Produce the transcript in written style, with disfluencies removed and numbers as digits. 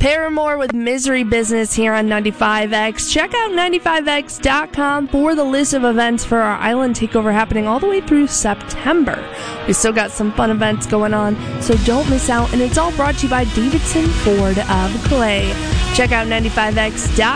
Paramore with Misery Business here on 95X. Check out 95X.com for the list of events for our Island Takeover happening all the way through September. We still got some fun events going on, so don't miss out. And it's all brought to you by Davidson Ford of Clay. Check out 95X.com